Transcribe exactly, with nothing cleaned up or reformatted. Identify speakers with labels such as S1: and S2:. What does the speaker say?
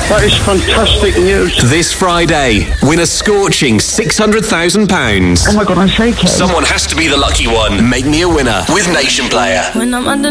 S1: That is fantastic news.
S2: This Friday, win a scorching six hundred thousand pounds.
S3: Oh my God, I'm shaking.
S2: Someone has to be the lucky one. Make me a winner with Nation Player.
S4: When I'm under